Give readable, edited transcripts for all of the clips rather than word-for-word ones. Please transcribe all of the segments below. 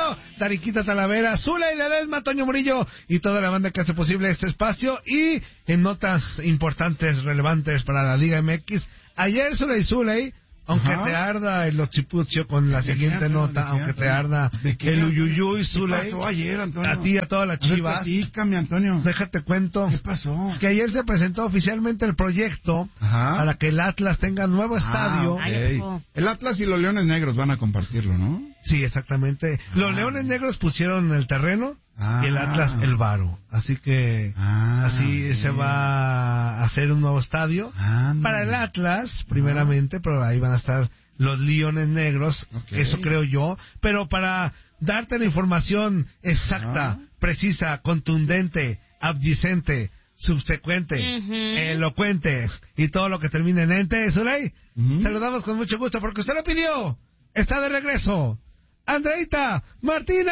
Tariquita Talavera, Zula y Ledesma, Toño Murillo y toda la banda que hace posible este espacio. Y en notas importantes, relevantes para la Liga MX, ayer Zuley, aunque te arda el occipucio con la siguiente nota, aunque te arda el uyuyuy, Zuley. ¿Qué pasó ayer, Antonio? A ti y a todas las Chivas. Platícame, Antonio. Déjate cuento. ¿Qué pasó? Que ayer se presentó oficialmente el proyecto para que el Atlas tenga nuevo estadio. Okay. El Atlas y los Leones Negros van a compartirlo, ¿no? Sí, exactamente. Los Leones Negros pusieron el terreno y el Atlas el varo. Así que así se va a hacer un nuevo estadio para el Atlas, primeramente, pero ahí van a estar los Leones Negros, eso creo yo. Pero para darte la información exacta, precisa, contundente, abyecente, subsecuente, elocuente y todo lo que termine en ente, Zuley, saludamos con mucho gusto porque usted lo pidió. Está de regreso Andreita Martínez.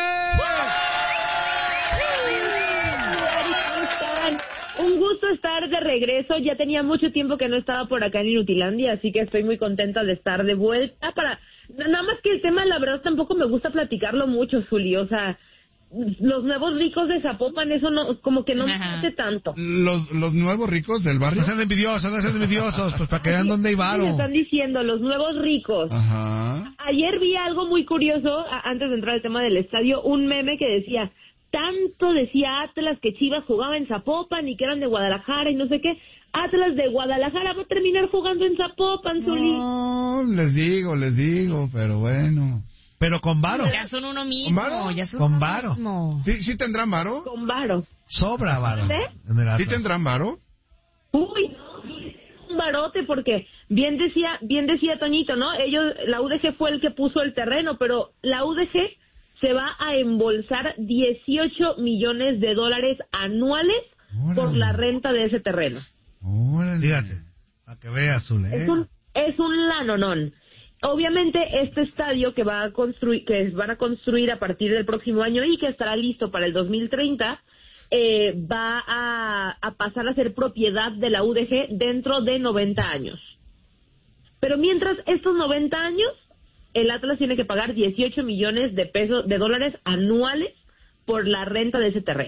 Un gusto estar de regreso. Ya tenía mucho tiempo que no estaba por acá en Inutilandia, así que estoy muy contenta de estar de vuelta. Nada más que el tema, la verdad, tampoco me gusta platicarlo mucho, Zuli. O sea, los nuevos ricos de Zapopan, eso no, como que no me hace tanto. ¿Los nuevos ricos del barrio? No sean envidiosos, pues para que vean dónde hay varo. Me están diciendo, los nuevos ricos. Ayer vi algo muy curioso, antes de entrar al tema del estadio, un meme que decía... Tanto decía Atlas que Chivas jugaba en Zapopan y que eran de Guadalajara y no sé qué. Atlas de Guadalajara va a terminar jugando en Zapopan, Zuli. No, les digo, pero bueno. Pero con varo. Ya son uno mismo. ¿Con varo? Ya son con uno varo. mismo. ¿Sí tendrán varo? Con varo. Sobra varo. ¿Sí tendrán varo? Uy, un barote porque bien decía Toñito, ¿no? La UDG fue el que puso el terreno, pero la UDG se va a embolsar $18 millones anuales por la renta de ese terreno. Fíjate, para que veas, Zule. Es un lanonón. Obviamente este estadio que van a construir a partir del próximo año y que estará listo para el 2030 va a pasar a ser propiedad de la UDG dentro de 90 años. Pero mientras estos 90 años el Atlas tiene que pagar $18 millones de dólares anuales por la renta de ese terreno.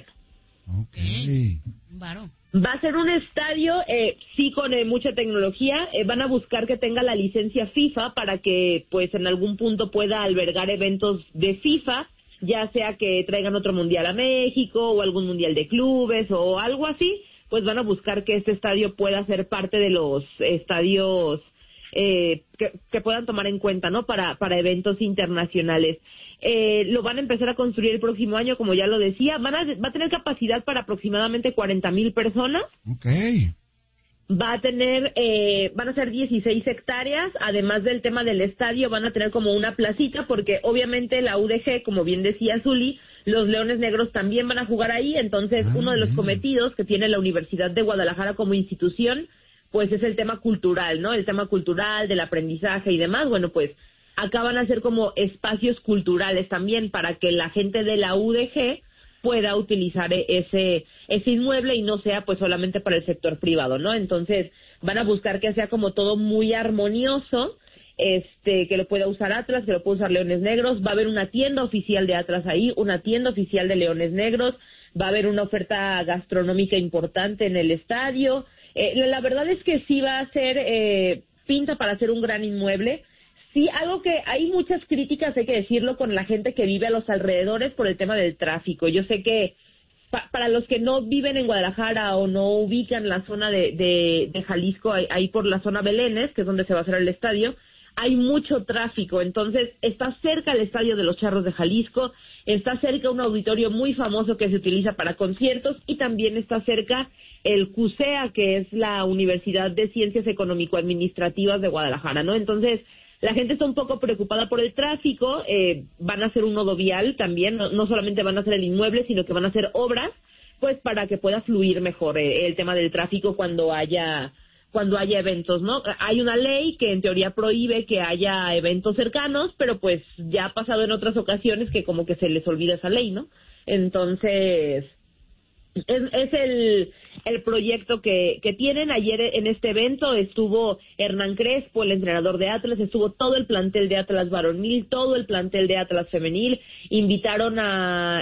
Claro. Va a ser un estadio, sí, con mucha tecnología. Van a buscar que tenga la licencia FIFA para que, pues, en algún punto pueda albergar eventos de FIFA, ya sea que traigan otro mundial a México o algún mundial de clubes o algo así. Pues van a buscar que este estadio pueda ser parte de los estadios que puedan tomar en cuenta, ¿no? Para eventos internacionales. Lo van a empezar a construir el próximo año, como ya lo decía. Va a tener capacidad para aproximadamente 40,000 personas. Van a ser 16 hectáreas, además del tema del estadio, van a tener como una placita, porque obviamente la UDG, como bien decía Zuli, los Leones Negros también van a jugar ahí, entonces uno de los cometidos que tiene la Universidad de Guadalajara como institución, pues es el tema cultural, ¿no? El tema cultural, del aprendizaje y demás. Bueno, pues acá van a ser como espacios culturales también para que la gente de la UDG pueda utilizar ese inmueble y no sea pues solamente para el sector privado, ¿no? Entonces van a buscar que sea como todo muy armonioso, que lo pueda usar Atlas, que lo pueda usar Leones Negros. Va a haber una tienda oficial de Atlas ahí, una tienda oficial de Leones Negros, va a haber una oferta gastronómica importante en el estadio. La verdad es que sí va a ser pinta para hacer un gran inmueble. Sí, algo que hay muchas críticas, hay que decirlo, con la gente que vive a los alrededores por el tema del tráfico. Yo sé que para los que no viven en Guadalajara o no ubican la zona de Jalisco, ahí por la zona Belénes, que es donde se va a hacer el estadio, hay mucho tráfico. Entonces está cerca el estadio de los Charros de Jalisco, está cerca un auditorio muy famoso que se utiliza para conciertos y también está cerca el CUSEA, que es la Universidad de Ciencias Económico-Administrativas de Guadalajara, ¿no? Entonces la gente está un poco preocupada por el tráfico. Van a hacer un nodo vial también, no solamente van a hacer el inmueble, sino que van a hacer obras, pues para que pueda fluir mejor el tema del tráfico cuando haya eventos, ¿no? Hay una ley que en teoría prohíbe que haya eventos cercanos, pero pues ya ha pasado en otras ocasiones que como que se les olvida esa ley, ¿no? Entonces Es el proyecto que tienen. Ayer en este evento estuvo Hernán Crespo, el entrenador de Atlas, estuvo todo el plantel de Atlas varonil, todo el plantel de Atlas femenil. Invitaron a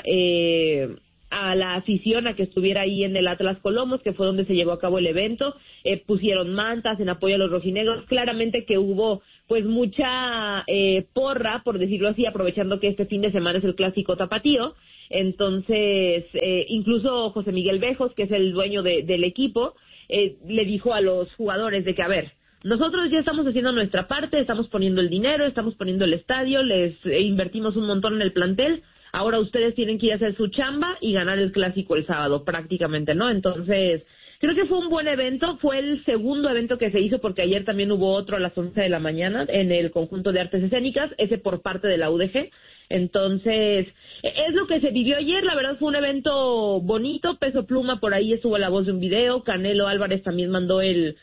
la afición a que estuviera ahí en el Atlas Colomos, que fue donde se llevó a cabo el evento. Pusieron mantas en apoyo a los rojinegros. Claramente que hubo pues mucha porra, por decirlo así, aprovechando que este fin de semana es el clásico tapatío. Entonces, incluso José Miguel Bejos, que es el dueño del equipo, le dijo a los jugadores de que, a ver, nosotros ya estamos haciendo nuestra parte, estamos poniendo el dinero, estamos poniendo el estadio, les invertimos un montón en el plantel, ahora ustedes tienen que ir a hacer su chamba y ganar el clásico el sábado, prácticamente, ¿no? Entonces, creo que fue un buen evento, fue el segundo evento que se hizo, porque ayer también hubo otro a las 11 de la mañana en el conjunto de artes escénicas, ese por parte de la UDG. Entonces, es lo que se vivió ayer. La verdad fue un evento bonito. Peso Pluma por ahí estuvo la voz de un video. Canelo Álvarez también mandó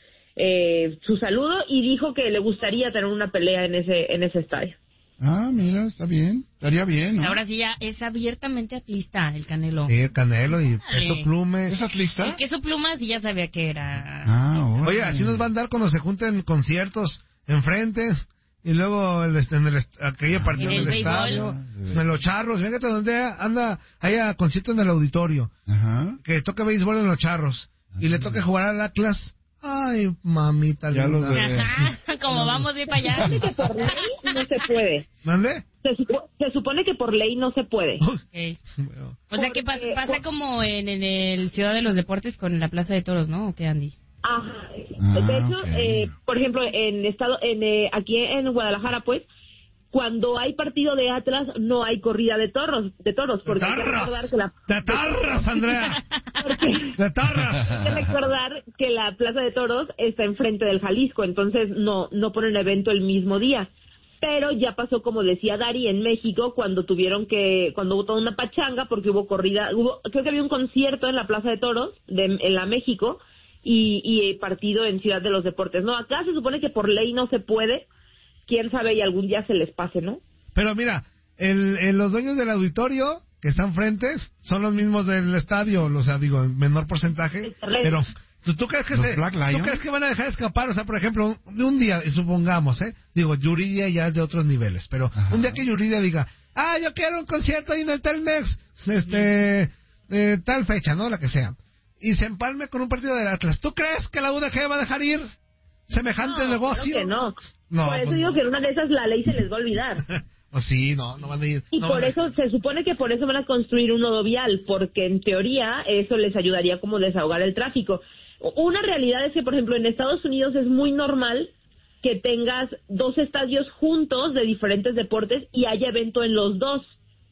su saludo y dijo que le gustaría tener una pelea en ese estadio. Ah, mira, está bien, estaría bien, ¿no? Ahora sí ya es abiertamente atlista el Canelo. Sí, el Canelo y Peso Pluma. ¿Es atlista? El Peso Pluma sí ya sabía que era. Ah, oye, así nos van a dar cuando se junten conciertos enfrente. Y luego aquella partida del estadio, en los Charros, fíjate donde anda, haya concierto en el auditorio, que toque béisbol en los Charros, y le toque jugar al Atlas. Ay, mamita ya linda. Ajá, como vamos bien para allá. Se supone que por ley no se puede. ¿Mande? Se supone que por ley no se puede. Okay. O sea que pasa como en el Ciudad de los Deportes con la Plaza de Toros, ¿no? ¿O qué, Andy? Ajá. De hecho, por ejemplo, aquí en Guadalajara, pues, cuando hay partido de Atlas, no hay corrida de toros, porque hay que recordar que ¡De torras, Andrea! ¡De torras! Hay que recordar que la Plaza de Toros está enfrente del Jalisco, entonces no ponen evento el mismo dí. Pero ya pasó, como decía Dari, en México, cuando hubo toda una pachanga, porque hubo corrida, creo que había un concierto en la Plaza de Toros, en la México, y partido en Ciudad de los Deportes. No, acá se supone que por ley no se puede. Quién sabe, y algún día se les pase, ¿no? Pero mira, los dueños del auditorio que están frente son los mismos del estadio, o sea, digo, en menor porcentaje, pero ¿tú crees que van a dejar escapar? O sea, por ejemplo, de un día, supongamos, digo, Yuridia ya es de otros niveles, pero un día que Yuridia diga, yo quiero un concierto ahí en el Telmex, tal fecha, ¿no? La que sea. Y se empalme con un partido del Atlas. ¿Tú crees que la UDG va a dejar ir semejante negocio? Claro que no. Por eso digo que en una de esas la ley se les va a olvidar. Pues sí, no van a ir. Y por eso se supone que por eso van a construir un nodo vial, porque en teoría eso les ayudaría como desahogar el tráfico. Una realidad es que, por ejemplo, en Estados Unidos es muy normal que tengas dos estadios juntos de diferentes deportes y haya evento en los dos.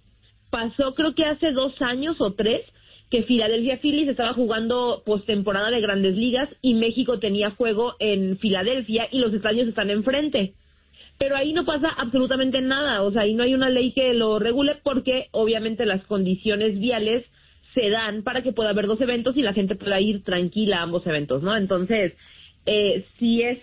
Pasó creo que hace 2 años o 3 que Philadelphia Phillies estaba jugando postemporada de Grandes Ligas y México tenía juego en Filadelfia y los estadios están enfrente. Pero ahí no pasa absolutamente nada, o sea, ahí no hay una ley que lo regule porque obviamente las condiciones viales se dan para que pueda haber 2 eventos y la gente pueda ir tranquila a ambos eventos, ¿no? Entonces, si es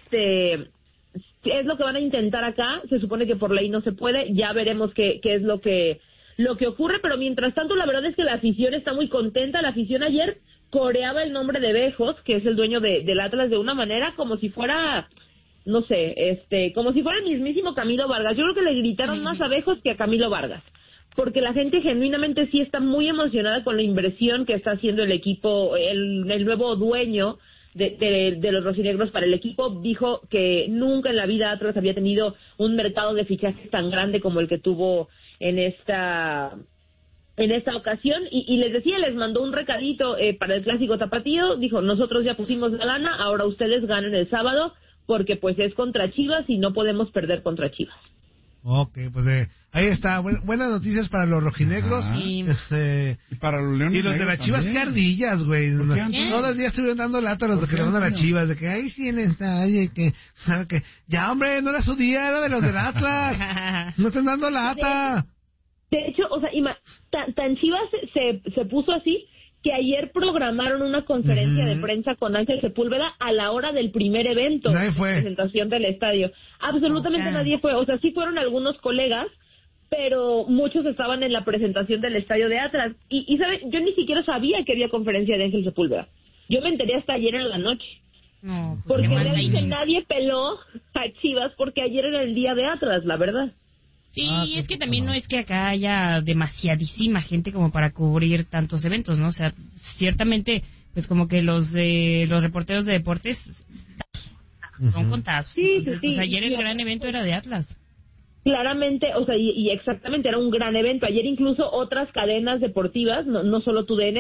lo que van a intentar acá, se supone que por ley no se puede, ya veremos qué es lo que ocurre, pero mientras tanto la verdad es que la afición está muy contenta. La afición ayer coreaba el nombre de Bejos, que es el dueño del Atlas, de una manera como si fuera, no sé, como si fuera el mismísimo Camilo Vargas. Yo creo que le gritaron más a Bejos que a Camilo Vargas, porque la gente genuinamente sí está muy emocionada con la inversión que está haciendo el equipo, el nuevo dueño de los rojinegros para el equipo. Dijo que nunca en la vida Atlas había tenido un mercado de fichajes tan grande como el que tuvo en esta ocasión, y les mandó un recadito para el clásico tapatío. Dijo, nosotros ya pusimos la lana, ahora ustedes ganen el sábado, porque pues es contra Chivas y no podemos perder contra Chivas. Ok, pues ahí está, buenas noticias para los rojinegros. Sí. Y para los leones. Y los de las Chivas, qué ardillas, güey. Todos los días estuvieron dando lata a los que le van a las Chivas, de que ahí sí en esta, que ya, hombre, no era su día, era de los del Atlas. No están dando lata. De hecho, o sea, tan Chivas se puso así que ayer programaron una conferencia de prensa con Ángel Sepúlveda a la hora del primer evento. Nadie fue. De presentación del estadio. Absolutamente nadie fue. O sea, sí fueron algunos colegas, pero muchos estaban en la presentación del estadio de Atlas. Y ¿saben? Yo ni siquiera sabía que había conferencia de Ángel Sepúlveda. Yo me enteré hasta ayer en la noche. No, porque realmente nadie peló a Chivas porque ayer era el día de Atlas, la verdad. Sí, y es que también no es que acá haya demasiadísima gente como para cubrir tantos eventos, ¿no? O sea, ciertamente, pues como que los reporteros de deportes son contados. Sí, entonces, sí, pues ayer sí, el gran evento era de Atlas. Claramente, o sea, y exactamente, era un gran evento. Ayer incluso otras cadenas deportivas, no solo TUDN,